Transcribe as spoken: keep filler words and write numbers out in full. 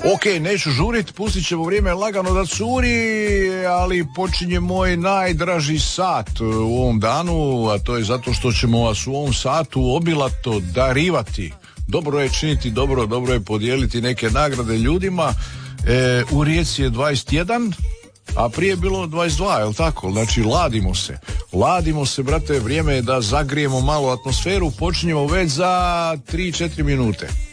Ok, neću žurit, pustit ćemo vrijeme lagano da curi, ali počinje moj najdraži sat u ovom danu, a to je zato što ćemo vas u ovom satu obilato darivati. Dobro je činiti dobro, dobro je podijeliti neke nagrade ljudima. E, u Rijeci je dvadeset jedan, a prije je bilo dvadeset dva, je li tako? Znači, ladimo se. Ladimo se, brate, vrijeme je da zagrijemo malo atmosferu, počinjemo već za tri četiri minute.